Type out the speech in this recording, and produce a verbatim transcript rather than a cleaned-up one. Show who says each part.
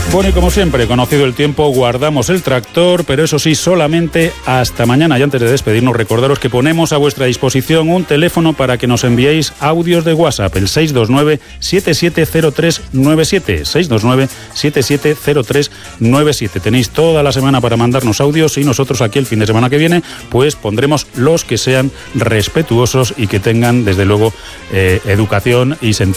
Speaker 1: Bueno, y como siempre, conocido el tiempo, guardamos el tractor, pero eso sí, solamente hasta mañana. Y antes de despedirnos, recordaros que ponemos a vuestra disposición un teléfono para que nos enviéis audios de WhatsApp, el seis dos nueve, siete siete cero tres nueve siete, seis dos nueve, siete siete cero tres nueve siete. Tenéis toda la semana para mandarnos audios y nosotros aquí el fin de semana que viene, pues pondremos los que sean respetuosos y que tengan, desde luego, eh, educación y sentido